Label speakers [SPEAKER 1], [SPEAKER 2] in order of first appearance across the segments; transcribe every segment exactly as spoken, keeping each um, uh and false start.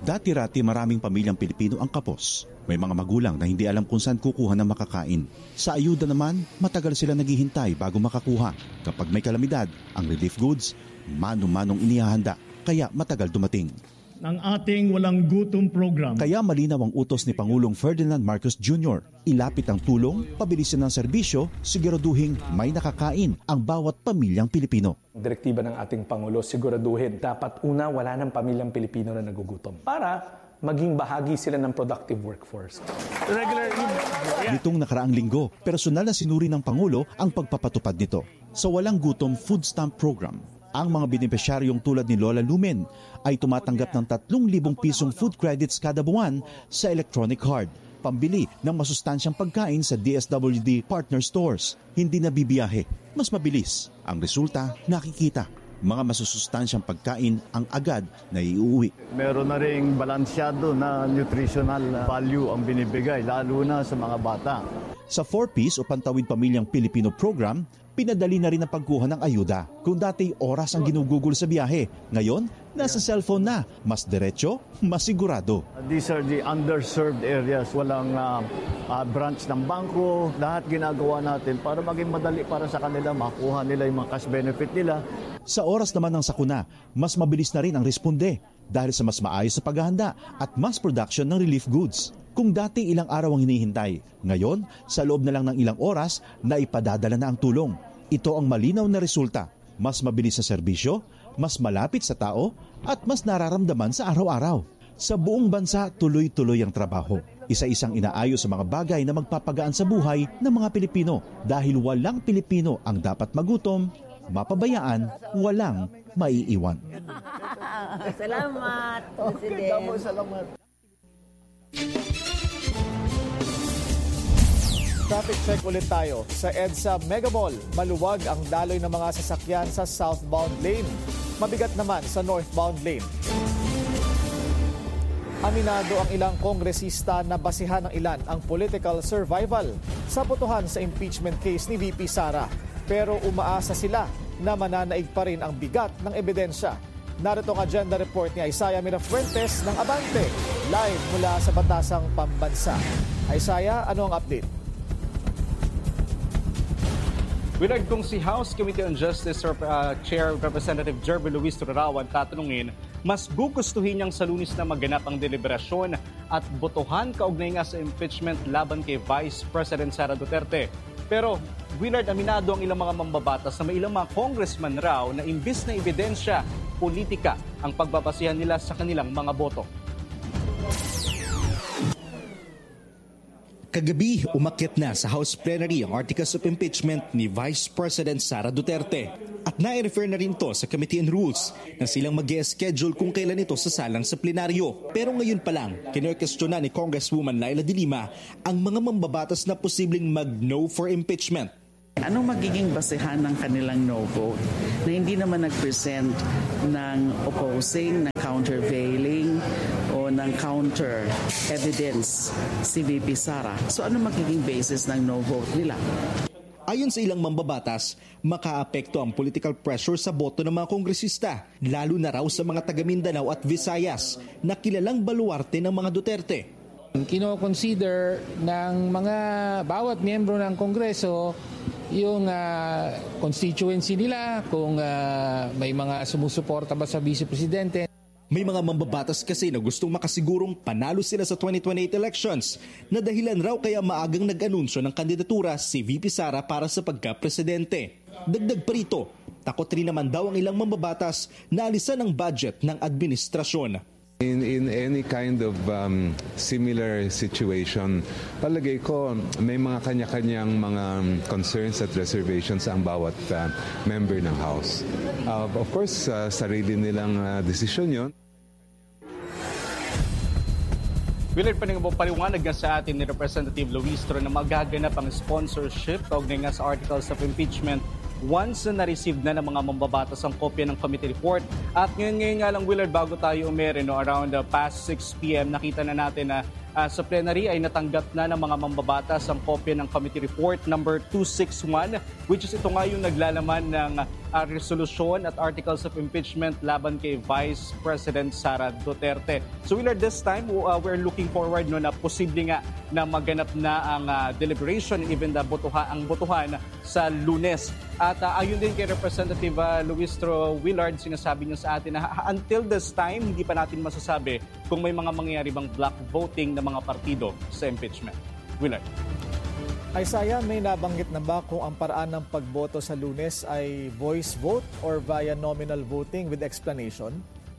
[SPEAKER 1] Dati-rati maraming pamilyang Pilipino ang kapos. May mga magulang na hindi alam kung saan kukuha ng makakain. Sa ayuda naman, matagal sila naghihintay bago makakuha. Kapag may kalamidad, ang relief goods, mano-manong inihahanda, kaya matagal dumating.
[SPEAKER 2] Ng ating walang gutom program.
[SPEAKER 1] Kaya malinaw ang utos ni Pangulong Ferdinand Marcos Junior Ilapit ang tulong, pabilisin ng serbisyo, siguraduhin may nakakain ang bawat pamilyang Pilipino.
[SPEAKER 3] Direktiba ng ating Pangulo, siguraduhin dapat una wala ng pamilyang Pilipino na nagugutom para maging bahagi sila ng productive workforce.
[SPEAKER 1] Regular, yeah. Nitong nakaraang linggo, personal na sinuri ng Pangulo ang pagpapatupad nito. Sa Walang Gutom Food Stamp Program, ang mga benepisyaryong tulad ni Lola Lumen ay tumatanggap ng tatlong libong pisong food credits kada buwan sa electronic card, pambili ng masustansyang pagkain sa D S W D partner stores. Hindi na bibiyahe, mas mabilis. Ang resulta, nakikita. Mga masusustansyang pagkain ang agad na iuwi.
[SPEAKER 4] Meron na ring balansyado na nutritional value ang binibigay, lalo na sa mga bata.
[SPEAKER 1] Sa four Ps o Pantawid Pamilyang Pilipino Program, pinadali na rin ang pagkuha ng ayuda. Kung dati oras ang ginugugol sa biyahe, ngayon nasa cellphone na. Mas diretso, mas sigurado.
[SPEAKER 4] These are the underserved areas. Walang uh, uh, branch ng bangko. Lahat ginagawa natin para maging madali para sa kanila, makuha nila yung mga cash benefit nila.
[SPEAKER 1] Sa oras naman ng sakuna, mas mabilis na rin ang responde dahil sa mas maayos sa paghahanda at mass production ng relief goods. Kung dati ilang araw ang hinihintay, ngayon sa loob na lang ng ilang oras na ipadadala na ang tulong. Ito ang malinaw na resulta. Mas mabilis sa serbisyo, mas malapit sa tao at mas nararamdaman sa araw-araw. Sa buong bansa, tuloy-tuloy ang trabaho. Isa-isang inaayos sa mga bagay na magpapagaan sa buhay ng mga Pilipino dahil walang Pilipino ang dapat magutom, mapabayaan, walang maiiwan.
[SPEAKER 5] Salamat, President.
[SPEAKER 4] Okay, salamat.
[SPEAKER 6] Traffic check ulit tayo. Sa EDSA Mega Mall, maluwag ang daloy ng mga sasakyan sa southbound lane. Mabigat naman sa northbound lane. Aminado ang ilang kongresista na basihan ng ilan ang political survival sa botohan sa impeachment case ni V P Sara. Pero umaasa sila na mananaig pa rin ang bigat ng ebidensya. Narito ang agenda report ni Isaiah Mirafuentes ng Abante, live mula sa Batasang Pambansa. Isaiah, ano ang update?
[SPEAKER 7] Winag kung si House Committee on Justice uh, Chair Representative Jerby Luis Turarawan tatanungin, mas gugustuhin niyang sa Lunes na maganap ang deliberasyon at botohan kaugnay nga sa impeachment laban kay Vice President Sara Duterte. Pero Willard, aminado ang ilang mga mambabatas na may ilang mga congressman raw na imbis na ebidensya, politika ang pagbabasihan nila sa kanilang mga boto.
[SPEAKER 8] Kagabi, umakyat na sa House Plenary ang Articles of Impeachment ni Vice President Sara Duterte. At nai-refer na rin to sa Committee on Rules na silang mag-schedule kung kailan ito sasalang sa plenaryo. Pero ngayon pa lang, kinukwestiyonan ni Congresswoman Laila De Lima ang mga mambabatas na posibleng mag-no for impeachment.
[SPEAKER 9] Anong magiging basehan ng kanilang no vote na hindi naman nag-present ng opposing, ng countervailing o ng counter evidence si V P Sara? So ano magiging basis ng no vote nila?
[SPEAKER 8] Ayon sa ilang mambabatas, makaapekto ang political pressure sa boto ng mga kongresista, lalo na raw sa mga taga Mindanao at Visayas na kilalang baluarte ng mga Duterte.
[SPEAKER 10] Kino-consider ng mga bawat miyembro ng Kongreso yung uh, constituency nila, kung uh, may mga sumusuporta ba sa Vice Presidente.
[SPEAKER 8] May mga mambabatas kasi na gustong makasigurong panalo sila sa twenty twenty-eight elections na dahilan raw kaya maagang nag-anunsyo ng kandidatura si V P Sara para sa pagka-presidente. Dagdag pa rito, takot rin naman daw ang ilang mambabatas na alisan ang budget ng administrasyon.
[SPEAKER 11] In, in any kind of um, similar situation, palagay ko may mga kanya-kanyang mga concerns at reservations ang bawat uh, member ng House. Uh, of course, uh, sarili nilang uh, desisyon yun.
[SPEAKER 7] Willard, paliwanag nga sa atin ni Representative Luis Toro na magaganap ang sponsorship kaugnay nga sa Articles of Impeachment once na na-receive na ng mga mambabatas ang kopya ng committee report. At ngayon, ngayon nga lang, Willard, bago tayo umere, no, around uh, past six p.m., nakita na natin na uh, sa plenary ay natanggap na ng mga mambabatas ang kopya ng committee report number two sixty-one, which is ito nga yung naglalaman ng uh, resolusyon at articles of impeachment laban kay Vice President Sara Duterte. So Willard, this time uh, we're looking forward no, na posible nga na maganap na ang uh, deliberation and even the botoha, ang botohan sa Lunes. At uh, ayun din kay Representative uh, Luistro Willard, sinasabi niya sa atin na until this time, hindi pa natin masasabi kung may mga mangyayari bang block voting ng mga partido sa impeachment. Willard.
[SPEAKER 6] Isaiah, may nabanggit na ba kung ang paraan ng pagboto sa Lunes ay voice vote or via nominal voting with explanation?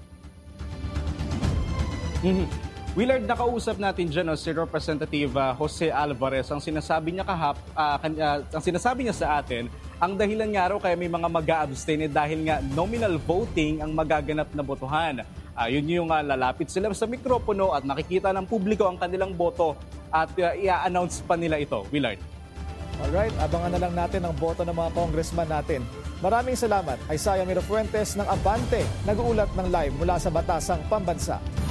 [SPEAKER 7] Mm-hmm. Willard, nakausap natin dyan no, si Representative uh, Jose Alvarez. Ang sinasabi niya kahap, uh, uh, ang sinasabi niya sa atin, ang dahilan nga raw kaya may mga mag-a-abstain eh, dahil nga nominal voting ang magaganap na botohan. Uh, yun yung uh, lalapit sila sa mikropono at makikita ng publiko ang kanilang boto at uh, i-announce pa nila ito. Willard.
[SPEAKER 6] Alright, abangan na lang natin ang boto ng mga congressman natin. Maraming salamat, Isaiah Miro Fuentes ng Abante, nag-uulat ng live mula sa Batasang Pambansa.